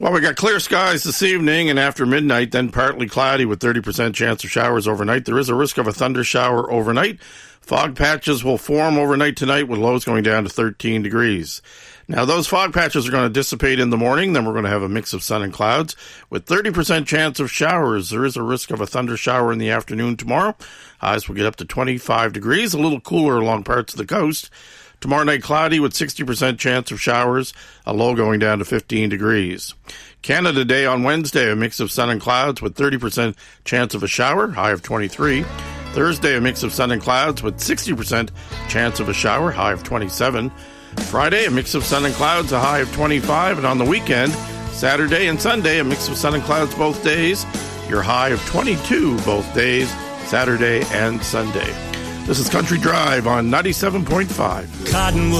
Well, we got clear skies this evening and after midnight, then partly cloudy with 30% chance of showers overnight. There is a risk of a thunder shower overnight. Fog patches will form overnight tonight with lows going down to 13 degrees. Now, those fog patches are going to dissipate in the morning. Then we're going to have a mix of sun and clouds with 30% chance of showers. There is a risk of a thunder shower in the afternoon tomorrow. Highs will get up to 25 degrees, a little cooler along parts of the coast. Tomorrow night, cloudy with 60% chance of showers, a low going down to 15 degrees. Canada Day on Wednesday, a mix of sun and clouds with 30% chance of a shower, high of 23. Thursday, a mix of sun and clouds with 60% chance of a shower, high of 27. Friday, a mix of sun and clouds, a high of 25. And on the weekend, Saturday and Sunday, a mix of sun and clouds both days, your high of 22 both days, Saturday and Sunday. This is Country Drive on 97.5. Cottonwood.